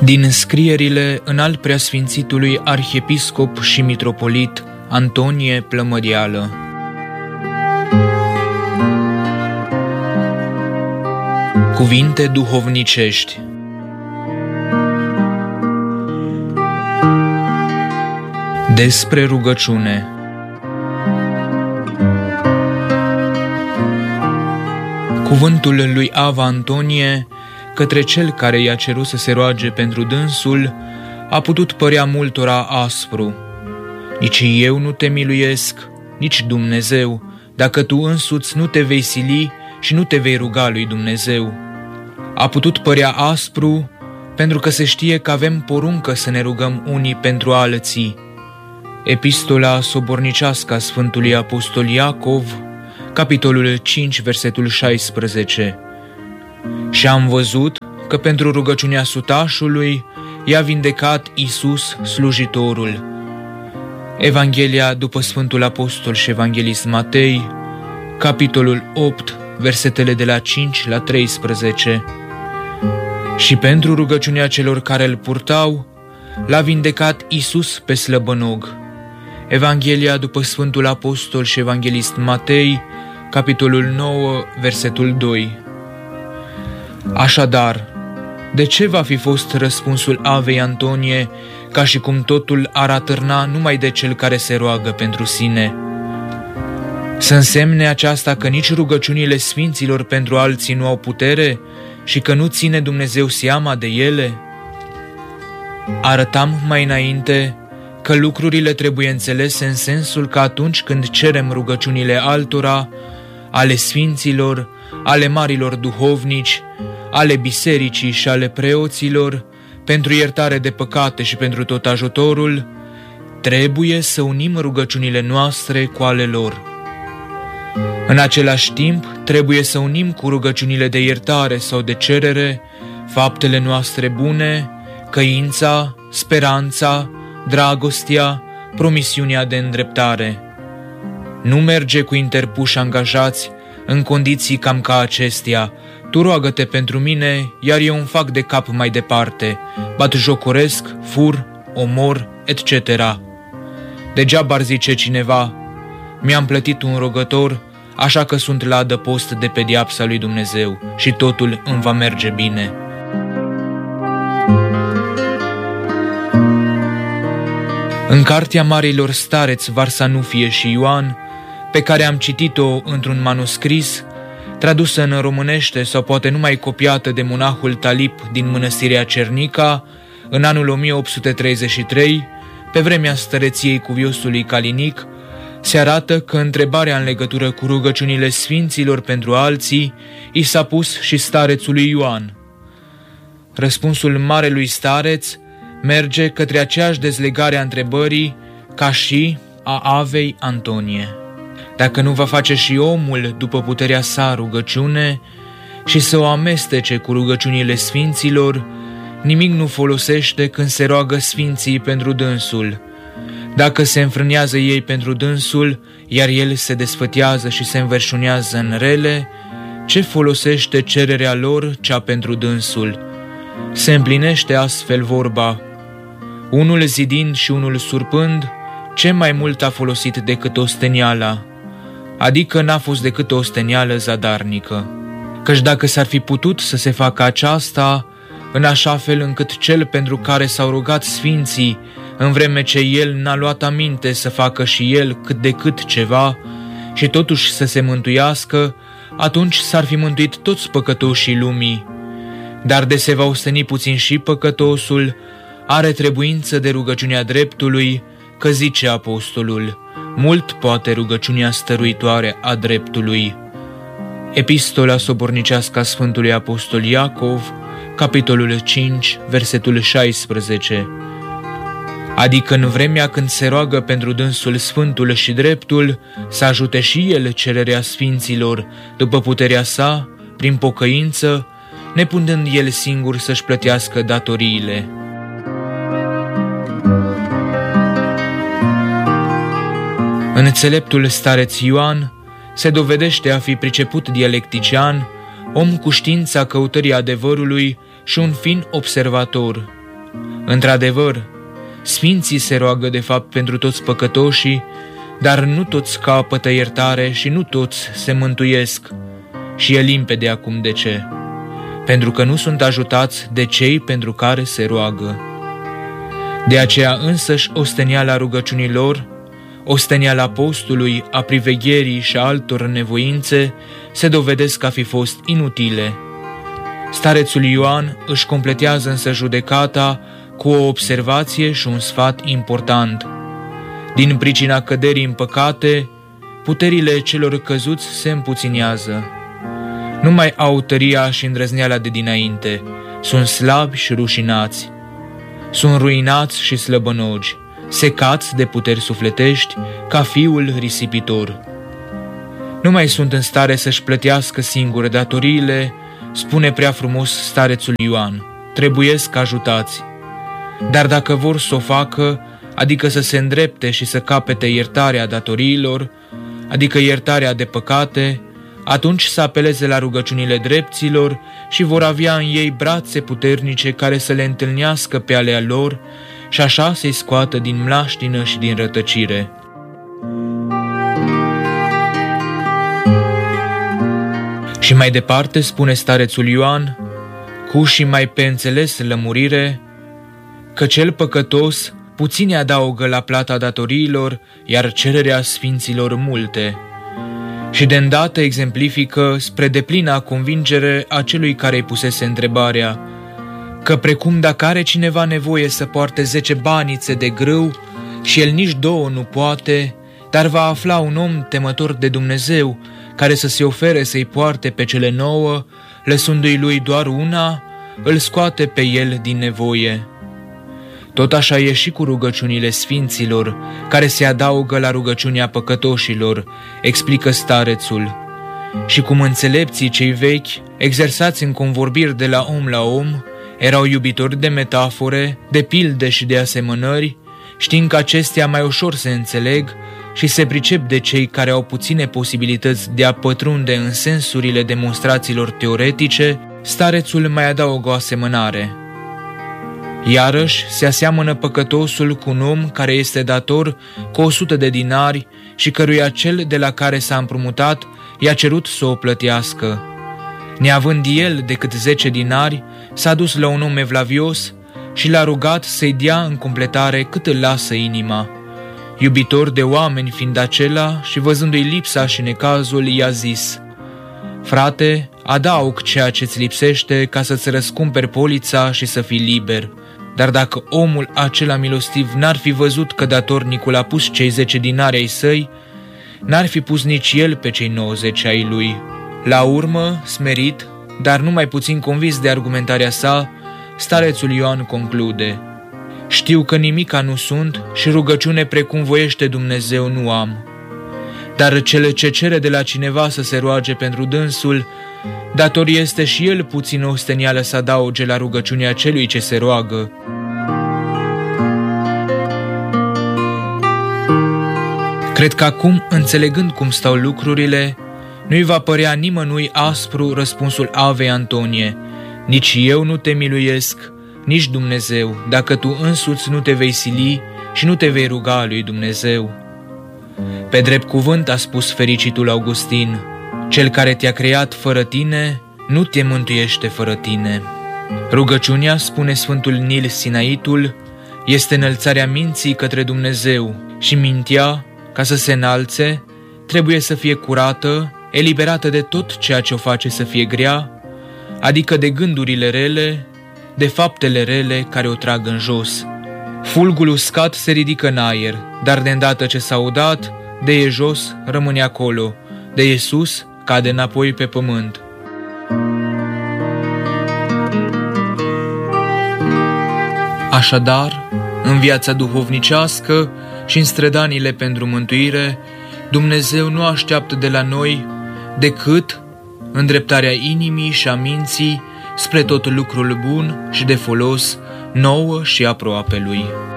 Din scrierile înalt preasfințitului arhiepiscop și mitropolit Antonie Plămărială. Cuvinte duhovnicești. Despre rugăciune. Cuvântul lui Ava Antonie către cel care i-a cerut să se roage pentru dânsul a putut părea multora aspru. Nici eu nu te miluiesc, nici Dumnezeu, dacă tu însuți nu te vei sili și nu te vei ruga lui Dumnezeu. A putut părea aspru pentru că se știe că avem poruncă să ne rugăm unii pentru alții. Epistola sobornicească a Sfântului Apostol Iacov, capitolul 5, versetul 16. Și am văzut că pentru rugăciunea sutașului i-a vindecat Iisus slujitorul. Evanghelia după Sfântul Apostol și Evanghelist Matei, capitolul 8, versetele de la 5 la 13. Și pentru rugăciunea celor care îl purtau, l-a vindecat Iisus pe slăbănog. Evanghelia după Sfântul Apostol și Evanghelist Matei, capitolul 9, versetul 2. Așadar, de ce va fi fost răspunsul Avei Antonie ca și cum totul ar atârna numai de cel care se roagă pentru sine? Să însemne aceasta că nici rugăciunile sfinților pentru alții nu au putere și că nu ține Dumnezeu seama de ele? Arătam mai înainte că lucrurile trebuie înțelese în sensul că atunci când cerem rugăciunile altora, ale sfinților, ale marilor duhovnici, ale bisericii și ale preoților, pentru iertare de păcate și pentru tot ajutorul, trebuie să unim rugăciunile noastre cu ale lor. În același timp, trebuie să unim cu rugăciunile de iertare sau de cerere faptele noastre bune, căința, speranța, dragostea, promisiunea de îndreptare. Nu merge cu interpuși angajați în condiții cam ca acestea: tu roagă-te pentru mine, iar eu îmi fac de cap mai departe, batjocoresc, fur, omor, etc. Degeaba ar zice cineva: mi-am plătit un rugător, așa că sunt la adăpost de pediapsa lui Dumnezeu și totul îmi va merge bine. În cartea marilor stareți Varsanufie și Ioan, pe care am citit-o într-un manuscris, tradusă în românește sau poate numai copiată de monahul Talip din mănăstirea Cernica, în anul 1833, pe vremea stăreției cuviosului Calinic, se arată că întrebarea în legătură cu rugăciunile sfinților pentru alții i s-a pus și starețului Ioan. Răspunsul marelui stareț merge către aceeași dezlegare a întrebării ca și a Avei Antonie. Dacă nu va face și omul după puterea sa rugăciune și să o amestece cu rugăciunile sfinților, nimic nu folosește când se roagă sfinții pentru dânsul. Dacă se înfrânează ei pentru dânsul, iar el se desfătează și se înverșunează în rele, ce folosește cererea lor cea pentru dânsul? Se împlinește astfel vorba: unul zidind și unul surpând, ce mai mult a folosit decât osteniala? Adică n-a fost decât o ostenială zadarnică. Căci dacă s-ar fi putut să se facă aceasta, în așa fel încât cel pentru care s-au rugat sfinții, în vreme ce el n-a luat aminte să facă și el cât de cât ceva, și totuși să se mântuiască, atunci s-ar fi mântuit toți păcătoșii lumii. Dar de se va osteni puțin și păcătosul, are trebuință de rugăciunea dreptului, că zice apostolul: mult poate rugăciunea stăruitoare a dreptului. Epistola sobornicească a Sfântului Apostol Iacov, capitolul 5, versetul 16. Adică în vremea când se roagă pentru dânsul sfântul și dreptul, să ajute și el cererea sfinților după puterea sa, prin pocăință, neputând el singur să-și plătească datoriile. Înțeleptul stareț Ioan se dovedește a fi priceput dialectician, om cu știința căutării adevărului și un fin observator. Într-adevăr, sfinții se roagă de fapt pentru toți păcătoșii, dar nu toți capătă iertare și nu toți se mântuiesc. Și e limpede acum de ce. Pentru că nu sunt ajutați de cei pentru care se roagă. De aceea însăși osteniala rugăciunilor, osteniala postului, a privegherii și a altor nevoințe se dovedesc a fi fost inutile. Starețul Ioan își completează însă judecata cu o observație și un sfat important. Din pricina căderii în păcate, puterile celor căzuți se împuținează. Nu mai au tăria și îndrăzneala de dinainte, sunt slabi și rușinați. Sunt ruinați și slăbănogi, secați de puteri sufletești, ca fiul risipitor. Nu mai sunt în stare să-și plătească singure datoriile, spune prea frumos starețul Ioan, trebuiesc ajutați. Dar dacă vor să o facă, adică să se îndrepte și să capete iertarea datoriilor, adică iertarea de păcate, atunci să apeleze la rugăciunile drepților și vor avea în ei brațe puternice care să le întâlnească pe alea lor și așa să-i scoată din mlaștină și din rătăcire. Și mai departe spune starețul Ioan, cu și mai pe înțeles lămurire, că cel păcătos puține adaugă la plata datoriilor, iar cererea sfinților multe. Și de îndată exemplifică spre deplina convingere a celui care îi pusese întrebarea, că precum dacă are cineva nevoie să poarte 10 banițe de grâu și el nici 2 nu poate, dar va afla un om temător de Dumnezeu care să se ofere să-i poarte pe cele 9, lăsându-i lui doar una, îl scoate pe el din nevoie. Tot așa e și cu rugăciunile sfinților, care se adaugă la rugăciunea păcătoșilor, explică starețul. Și cum înțelepții cei vechi, exersați în convorbiri de la om, erau iubitori de metafore, de pilde și de asemănări, știind că acestea mai ușor se înțeleg și se pricep de cei care au puține posibilități de a pătrunde în sensurile demonstrațiilor teoretice, starețul mai adaugă o asemănare. Iarăși se aseamănă păcătosul cu un om care este dator cu 100 de dinari și căruia cel de la care s-a împrumutat i-a cerut să o plătească. Neavând el decât 10 dinari, s-a dus la un om evlavios și l-a rugat să-i dea în completare cât îl lasă inima. Iubitor de oameni fiind acela și văzându-i lipsa și necazul, i-a zis: frate, adaug ceea ce-ți lipsește ca să-ți răscumperi polița și să fii liber. Dar dacă omul acela milostiv n-ar fi văzut că datornicul a pus cei 10 dinari ai săi, n-ar fi pus nici el pe cei 90 ai lui. La urmă, smerit, dar nu mai puțin convins de argumentarea sa, starețul Ioan conclude: știu că nimica nu sunt și rugăciune precum voiește Dumnezeu nu am. Dar cel ce cere de la cineva să se roage pentru dânsul, dator este și el puțin ostenială să adauge la rugăciunea celui ce se roagă. Cred că acum, înțelegând cum stau lucrurile, nu-i va părea nimănui aspru răspunsul Avei Antonie: nici eu nu te miluiesc, nici Dumnezeu, dacă tu însuți nu te vei sili și nu te vei ruga lui Dumnezeu. Pe drept cuvânt a spus fericitul Augustin: cel care te-a creat fără tine, nu te mântuiește fără tine. Rugăciunea, spune Sfântul Nil Sinaitul, este înălțarea minții către Dumnezeu și mintea, ca să se înalțe, trebuie să fie curată, eliberată de tot ceea ce o face să fie grea, adică de gândurile rele, de faptele rele care o trag în jos. Fulgul uscat se ridică în aer, dar de îndată ce s-a udat, de e jos rămâne acolo, de e sus cade înapoi pe pământ. Așadar, în viața duhovnicească și în strădanile pentru mântuire, Dumnezeu nu așteaptă de la noi decât îndreptarea inimii și a minții spre tot lucrul bun și de folos nouă și aproape Lui.